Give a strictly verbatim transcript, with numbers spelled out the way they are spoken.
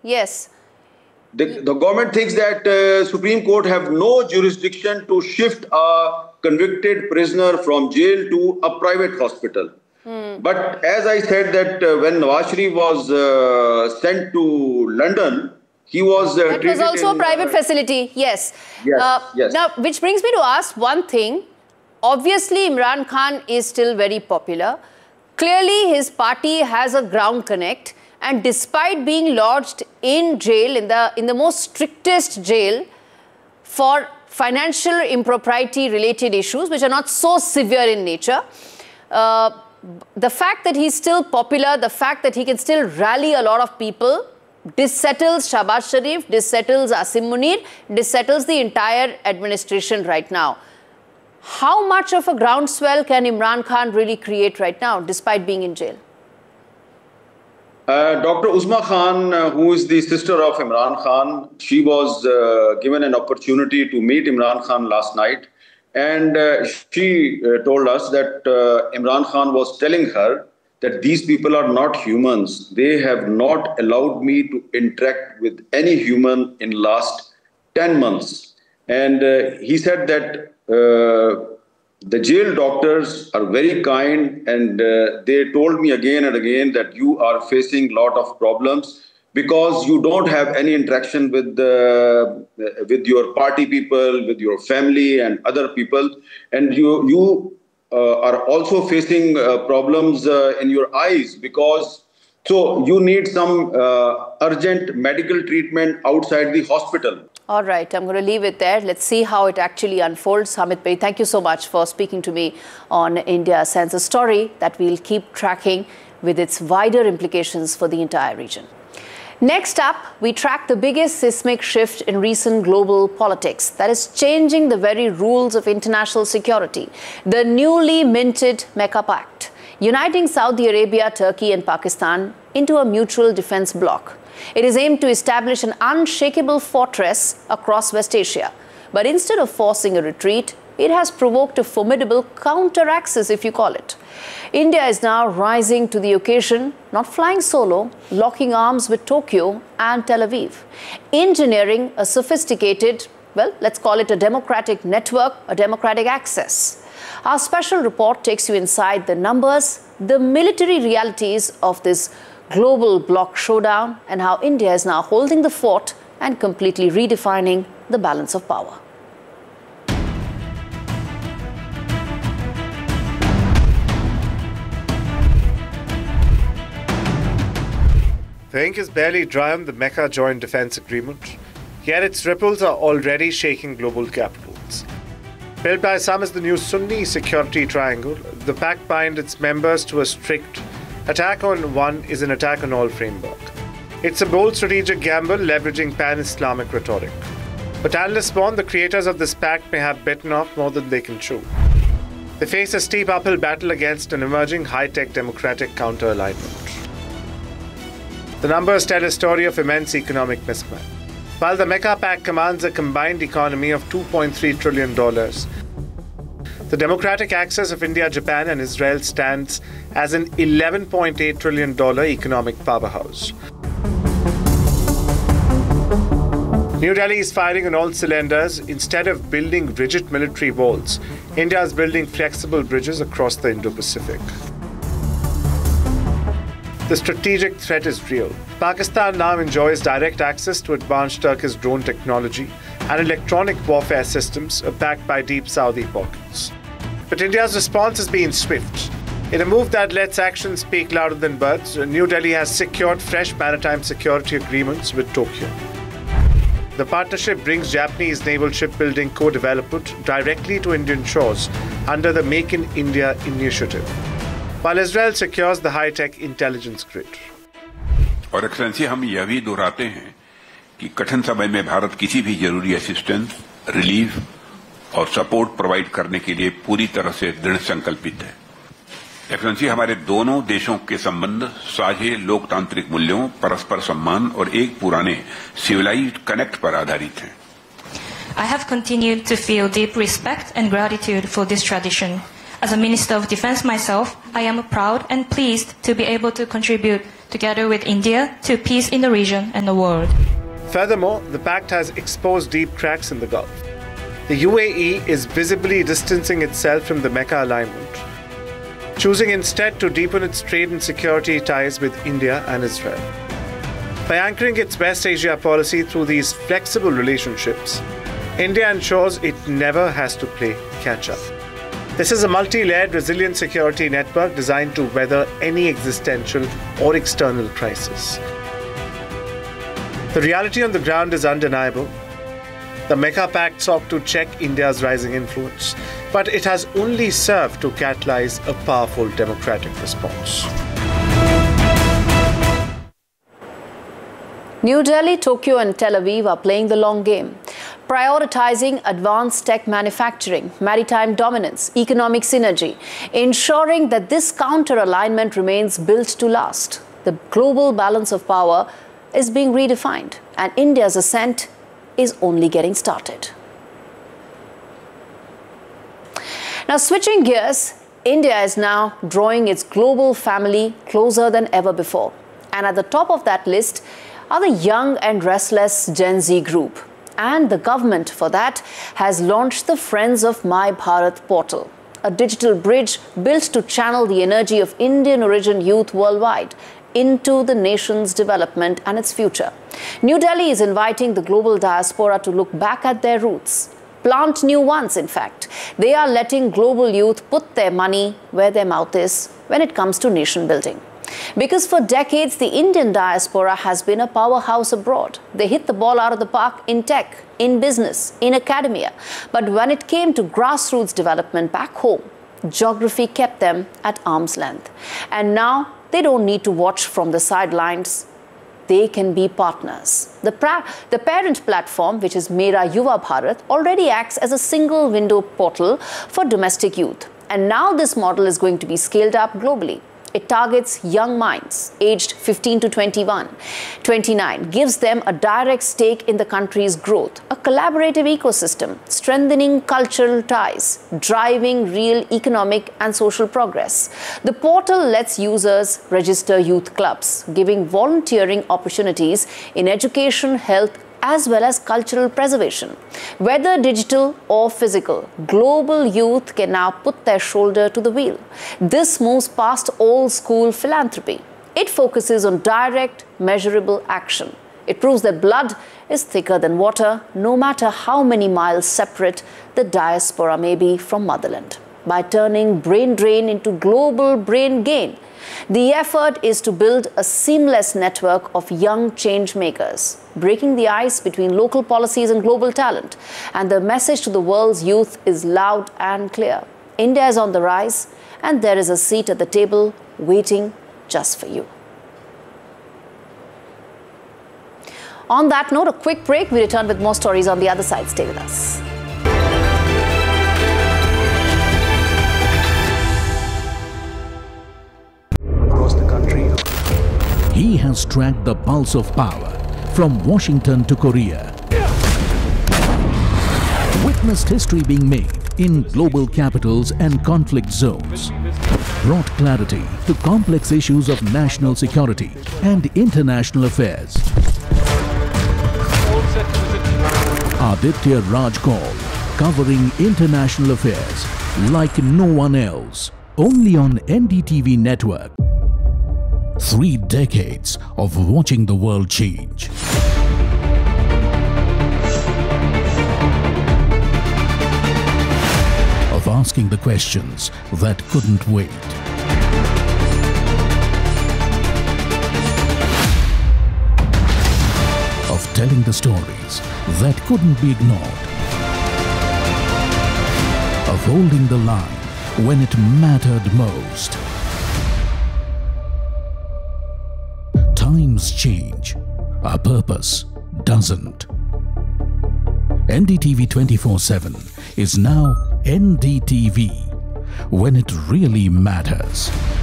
Yes. The, the government thinks that uh, Supreme Court have no jurisdiction to shift a convicted prisoner from jail to a private hospital. Hmm. But as I said that uh, when Nawaz Sharif was uh, sent to London, he was uh, That was also in, a private uh, facility, yes. Yes, uh, yes. Now, which brings me to ask one thing. Obviously, Imran Khan is still very popular. Clearly, his party has a ground connect. And despite being lodged in jail, in the, in the most strictest jail for financial impropriety related issues, which are not so severe in nature, uh, the fact that he's still popular, the fact that he can still rally a lot of people, dissettles Shahbaz Sharif, dissettles Asim Munir, dissettles the entire administration right now. How much of a groundswell can Imran Khan really create right now, despite being in jail? Uh, Doctor Uzma Khan, uh, who is the sister of Imran Khan, she was uh, given an opportunity to meet Imran Khan last night. And uh, she uh, told us that uh, Imran Khan was telling her that these people are not humans. They have not allowed me to interact with any human in last ten months. And uh, he said that uh, the jail doctors are very kind, and uh, they told me again and again that you are facing a lot of problems because you don't have any interaction with uh, with your party people, with your family and other people, and you you uh, are also facing uh, problems uh, in your eyes because so you need some uh, urgent medical treatment outside the hospital. All right, I'm going to leave it there. Let's see how it actually unfolds. Hamid Bhai, thank you so much for speaking to me on India Sense, a story that we'll keep tracking with its wider implications for the entire region. Next up, we track the biggest seismic shift in recent global politics that is changing the very rules of international security. The newly minted Mecca Pact, uniting Saudi Arabia, Turkey and Pakistan into a mutual defense bloc. It is aimed to establish an unshakable fortress across West Asia. But instead of forcing a retreat, it has provoked a formidable counter-axis, if you call it. India is now rising to the occasion, not flying solo, locking arms with Tokyo and Tel Aviv, engineering a sophisticated, well, let's call it a democratic network, a democratic access. Our special report takes you inside the numbers, the military realities of this global bloc showdown, and how India is now holding the fort and completely redefining the balance of power. The ink is barely dry on the Mecca Joint Defense Agreement, yet its ripples are already shaking global capitals. Built by some as the new Sunni security triangle, the pact binds its members to a strict attack on one is an attack on all framework. It's a bold strategic gamble leveraging pan-Islamic rhetoric. But analysts warn the creators of this pact may have bitten off more than they can chew. They face a steep uphill battle against an emerging high-tech democratic counter-alignment. The numbers tell a story of immense economic mismatch. While the Mecca Pact commands a combined economy of two point three trillion dollars, the democratic axis of India, Japan and Israel stands as an eleven point eight trillion dollars economic powerhouse. New Delhi is firing on all cylinders. Instead of building rigid military walls, India is building flexible bridges across the Indo-Pacific. The strategic threat is real. Pakistan now enjoys direct access to advanced Turkish drone technology and electronic warfare systems backed by deep Saudi pockets. But India's response has been swift. In a move that lets actions speak louder than words, New Delhi has secured fresh maritime security agreements with Tokyo. The partnership brings Japanese naval shipbuilding co-development directly to Indian shores under the Make in India initiative, while Israel secures the high-tech intelligence grid. और excellency हम यह भी दोहराते हैं कि कठिन समय में भारत किसी भी जरूरी असिस्टेंस, रिलीफ और सपोर्ट प्रोवाइड करने के लिए पूरी तरह से दृढ़ संकल्पित है। एक्सेलेंसी हमारे दोनों देशों के संबंध साझे लोकतांत्रिक मूल्यों, परस्पर सम्मान और एक पुराने सिविलाइज्ड कनेक्ट पर आधारित हैं। I have continued to feel deep respect and gratitude for this tradition. As a Minister of Defense myself, I am proud and pleased to be able to contribute together with India, to peace in the region and the world. Furthermore, the pact has exposed deep cracks in the Gulf. The U A E is visibly distancing itself from the Mecca alignment, choosing instead to deepen its trade and security ties with India and Israel. By anchoring its West Asia policy through these flexible relationships, India ensures it never has to play catch-up. This is a multi-layered, resilient security network designed to weather any existential or external crisis. The reality on the ground is undeniable. The Mecca Pact sought to check India's rising influence, but it has only served to catalyze a powerful democratic response. New Delhi, Tokyo and Tel Aviv are playing the long game, prioritizing advanced tech manufacturing, maritime dominance, economic synergy, ensuring that this counter-alignment remains built to last. The global balance of power is being redefined, and India's ascent is only getting started. Now, switching gears, India is now drawing its global family closer than ever before. And at the top of that list are the young and restless Gen Z group. And the government, for that, has launched the Friends of My Bharat portal, a digital bridge built to channel the energy of Indian origin youth worldwide into the nation's development and its future. New Delhi is inviting the global diaspora to look back at their roots, plant new ones, in fact. They are letting global youth put their money where their mouth is when it comes to nation building. Because for decades, the Indian diaspora has been a powerhouse abroad. They hit the ball out of the park in tech, in business, in academia. But when it came to grassroots development back home, geography kept them at arm's length. And now they don't need to watch from the sidelines. They can be partners. The, pra the parent platform, which is Mera Yuva Bharat, already acts as a single window portal for domestic youth. And now this model is going to be scaled up globally. It targets young minds aged fifteen to twenty-one, twenty-nine, gives them a direct stake in the country's growth, a collaborative ecosystem, strengthening cultural ties, driving real economic and social progress. The portal lets users register youth clubs, giving volunteering opportunities in education, health, as well as cultural preservation. Whether digital or physical, global youth can now put their shoulder to the wheel. This moves past old school philanthropy. It focuses on direct, measurable action. It proves that blood is thicker than water, no matter how many miles separate the diaspora may be from motherland. By turning brain drain into global brain gain, the effort is to build a seamless network of young change makers, breaking the ice between local policies and global talent. And the message to the world's youth is loud and clear. India is on the rise, and there is a seat at the table waiting just for you. On that note, a quick break. We return with more stories on the other side. Stay with us. He has tracked the pulse of power from Washington to Korea. Witnessed history being made in global capitals and conflict zones. Brought clarity to complex issues of national security and international affairs. Aditya Raj Kaul, covering international affairs like no one else. Only on N D T V network. Three decades of watching the world change. Of asking the questions that couldn't wait. Of telling the stories that couldn't be ignored. Of holding the line when it mattered most. Times change, our purpose doesn't. N D T V twenty-four seven is now N D T V, when it really matters.